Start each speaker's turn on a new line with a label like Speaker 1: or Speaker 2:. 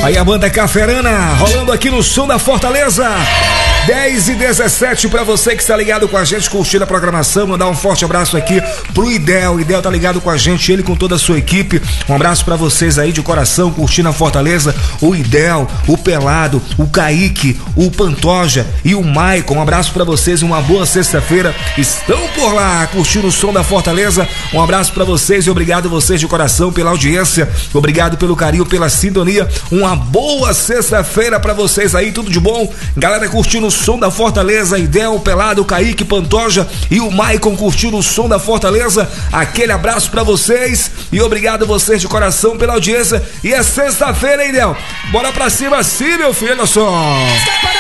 Speaker 1: Aí a banda Caferana, rolando aqui no som da Fortaleza. 10h17 pra você que está ligado com a gente, curtindo a programação. Mandar um forte abraço aqui pro Idel. O Idel tá ligado com a gente, ele com toda a sua equipe. Um abraço pra vocês aí de coração, curtindo a Fortaleza. O Idel, o Pelado, o Kaique, o Pantoja e o Maicon. Um abraço pra vocês, uma boa sexta-feira. Estão por lá, curtindo o som da Fortaleza. Um abraço pra vocês e obrigado vocês de coração pela audiência. Obrigado pelo carinho, pela sintonia. Uma boa sexta-feira pra vocês aí, tudo de bom. Galera curtindo o som da Fortaleza, Idel, Pelado, Kaique, Pantoja e o Maicon curtindo o som da Fortaleza. Aquele abraço pra vocês e obrigado vocês de coração pela audiência. E é sexta-feira, hein, Idel? Bora pra cima sim, meu filho, olha só.